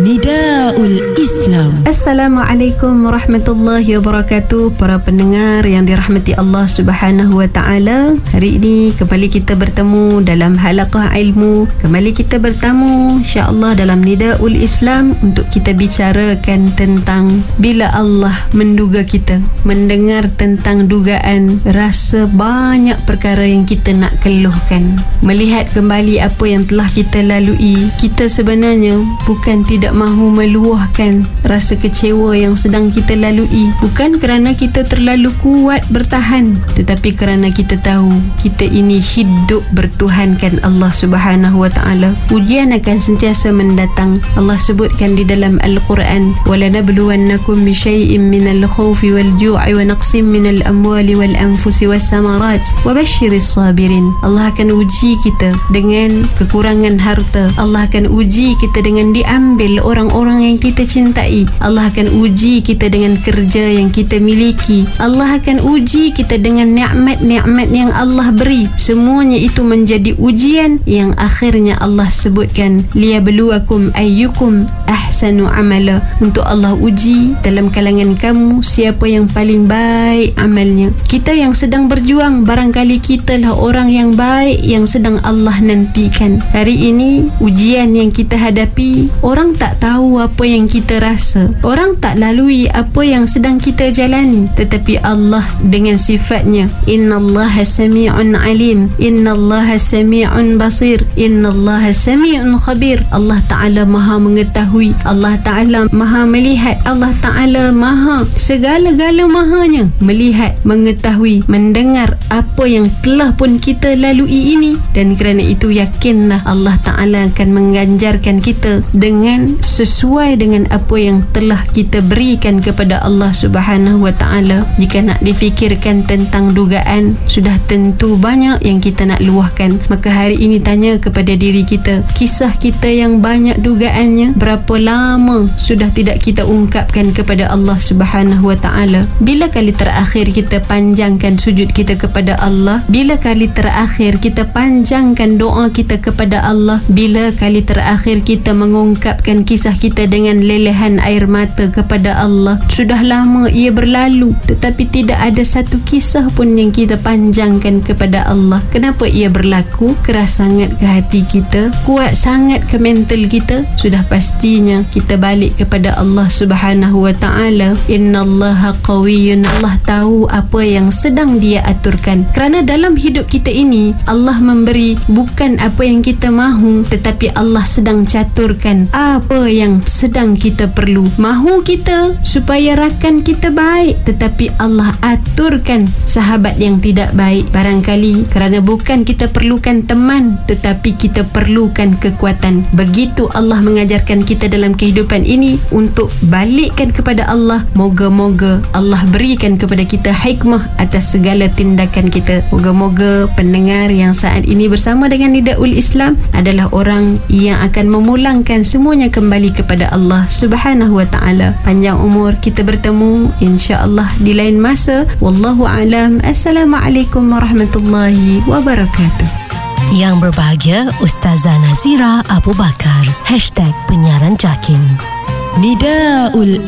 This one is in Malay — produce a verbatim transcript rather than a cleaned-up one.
Nidaul Islam. Assalamualaikum warahmatullahi wabarakatuh. Para pendengar yang dirahmati Allah Subhanahu wa taala, hari ini kembali kita bertemu dalam halaqah ilmu. Kembali kita bertemu insya-Allah dalam Nidaul Islam untuk kita bicarakan tentang bila Allah menduga kita, mendengar tentang dugaan, rasa banyak perkara yang kita nak keluhkan, melihat kembali apa yang telah kita lalui. Kita sebenarnya bukan tidak mahu meluahkan rasa kecewa yang sedang kita lalui, bukan kerana kita terlalu kuat bertahan, tetapi kerana kita tahu kita ini hidup bertuhankan Allah Subhanahu wa taala. Ujian akan sentiasa mendatang. Allah sebutkan di dalam Al-Quran, walanabluwannakum bisyai'in minal khawfi wal ju'i wa naqsim minal amwali wal anfusi was samarat wa basyiris sabirin. Allah akan uji kita dengan kekurangan harta. Allah akan uji kita dengan diambil orang-orang yang kita cintai. Allah akan uji kita dengan kerja yang kita miliki. Allah akan uji kita dengan nikmat-nikmat yang Allah beri. Semuanya itu menjadi ujian yang akhirnya Allah sebutkan, liyabluwakum ayyukum ahsanu amala. Untuk Allah uji dalam kalangan kamu siapa yang paling baik amalnya. Kita yang sedang berjuang, barangkali kita lah orang yang baik yang sedang Allah nantikan. Hari ini ujian yang kita hadapi, orang tak tahu apa yang kita rasa, orang tak lalui apa yang sedang kita jalani, tetapi Allah dengan sifatnya, innallaha sami'un alim, innallaha sami'un basir, innallaha sami'un khabir. Allah Ta'ala maha mengetahui, Allah Ta'ala maha melihat, Allah Ta'ala maha segala-gala mahanya, melihat, mengetahui, mendengar apa yang telah pun kita lalui ini. Dan kerana itu yakinlah Allah Ta'ala akan mengganjarkan kita dengan sesuai dengan apa yang telah kita berikan kepada Allah Subhanahu wa taala. Jika nak difikirkan tentang dugaan, sudah tentu banyak yang kita nak luahkan. Maka hari ini tanya kepada diri kita, kisah kita yang banyak dugaannya, berapa lama sudah tidak kita ungkapkan kepada Allah Subhanahu wa taala? Bila kali terakhir kita panjangkan sujud kita kepada Allah? Bila kali terakhir kita panjangkan doa kita kepada Allah? Bila kali terakhir kita mengungkapkan kisah kita dengan lelehan air mata kepada Allah? Sudah lama ia berlalu, tetapi tidak ada satu kisah pun yang kita panjangkan kepada Allah. Kenapa ia berlaku? Keras sangat ke hati kita, kuat sangat ke mental kita. Sudah pastinya kita balik kepada Allah Subhanahu wa taala. Innallaha qawiyyun. Allah tahu apa yang sedang Dia aturkan. Kerana dalam hidup kita ini, Allah memberi bukan apa yang kita mahu, tetapi Allah sedang caturkan apa yang sedang kita perlu. Mahu kita supaya rakan kita baik, tetapi Allah aturkan sahabat yang tidak baik. Barangkali kerana bukan kita perlukan teman, tetapi kita perlukan kekuatan. Begitu Allah mengajarkan kita dalam kehidupan ini untuk balikkan kepada Allah. Moga-moga Allah berikan kepada kita hikmah atas segala tindakan kita. Moga-moga pendengar yang saat ini bersama dengan Nidaul Islam adalah orang yang akan memulangkan semuanya kembali kepada Allah Subhanahu wa taala. Panjang umur, kita bertemu insya-Allah di lain masa. Wallahu alam. Assalamualaikum warahmatullahi wabarakatuh. Yang berbahagia Ustazah Nazira Abu Bakar. Hashtag Penyiaran Jakim. Nidaul